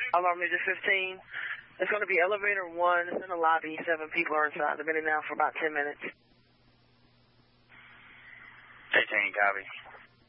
Alarm digit 15. It's going to be elevator 1. It's in the lobby. 7 people are inside. They've been in now for about 10 minutes. 18, copy.